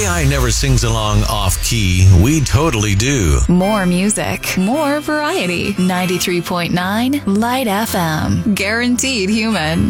AI never sings along off-key. We totally do. More music, more variety. 93.9 Light FM. Guaranteed human.